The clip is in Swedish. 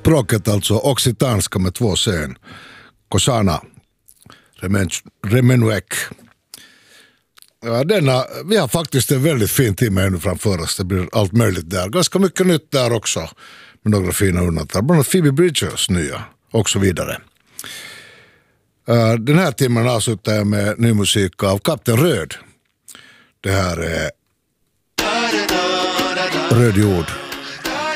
Språket alltså occitanska med 2 C. Kosana. Remenuek. Ja, vi har faktiskt en väldigt fin timme ännu framför oss. Det blir allt möjligt där. Ganska mycket nytt där också. Med några fina undantag. Bland annat Phoebe Bridgers nya. Och så vidare. Den här timmen avslutar jag med ny musik av Kapten Röd. Det här är Röd jord.